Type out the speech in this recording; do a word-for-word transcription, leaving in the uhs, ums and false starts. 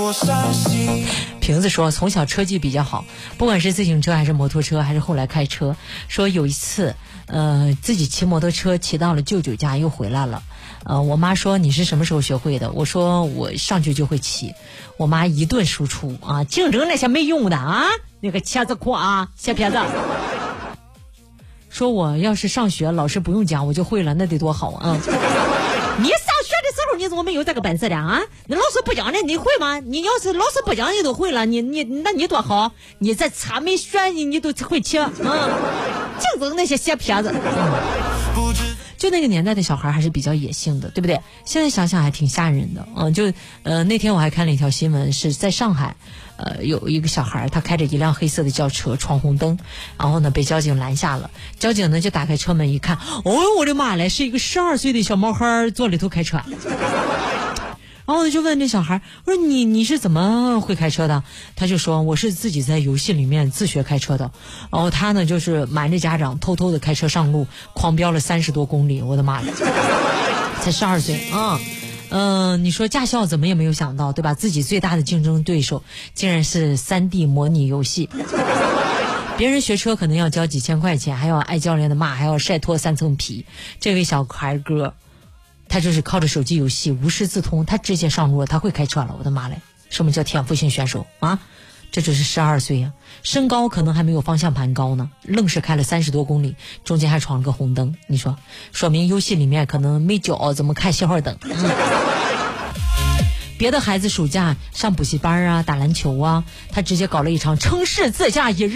瓶子说从小车技比较好，不管是自行车还是摩托车还是后来开车，说有一次呃自己骑摩托车骑到了舅舅家又回来了，呃我妈说你是什么时候学会的？我说我上去就会骑。我妈一顿输出啊，净整那些没用的啊，那个茄子裤啊，小撇子。说我要是上学老师不用讲我就会了，那得多好啊。你上学的时候你怎么没有这个本事的啊？你老师不讲的你会吗？你要是老师不讲你都会了，你你那你多好，你这车没学你你都会骑啊！净整那些小撇子。嗯，就那个年代的小孩还是比较野性的，对不对？现在想想还挺吓人的。嗯，就呃那天我还看了一条新闻，是在上海，呃有一个小孩他开着一辆黑色的轿车闯红灯，然后呢被交警拦下了。交警呢就打开车门一看，哦我的妈嘞，是一个十二岁的小毛孩坐里头开车。然后我就问这小孩，我说你你是怎么会开车的？他就说我是自己在游戏里面自学开车的。然后他呢就是瞒着家长偷偷的开车上路，狂飙了三十多公里。我的妈呀，才十二岁啊！嗯、呃，你说驾校怎么也没有想到，对吧？自己最大的竞争对手竟然是 三 D 模拟游戏。别人学车可能要交几千块钱，还要挨教练的骂，还要晒脱三层皮。这位小孩哥他就是靠着手机游戏无师自通，他直接上路了，他会开车了。我的妈嘞，什么叫天赋型选手啊？这只是十二岁呀，身高可能还没有方向盘高呢，愣是开了三十多公里，中间还闯了个红灯。你说，说明游戏里面可能没教怎么开信号灯。嗯，别的孩子暑假上补习班啊，打篮球啊，他直接搞了一场城市自驾一日。